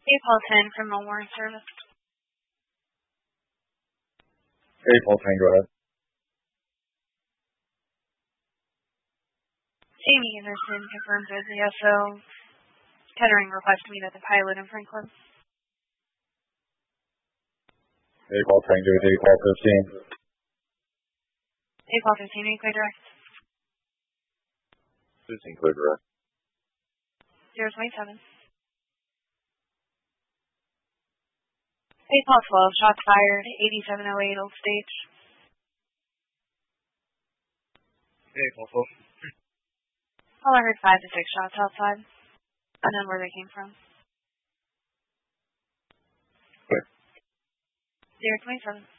Paul 10 from Millmore Service. Paul 10, go ahead. Amy Anderson confirms as the SO. Tethering request to meet at the pilot in Franklin. Paul 10, go to Paul 15. Paul 15, any clear direct? 15, clear direct. 027. Paul 12, shots fired, 8708 Old Stage. Paul 12. I heard 5 to 6 shots outside. I don't know where they came from. Clear. 027.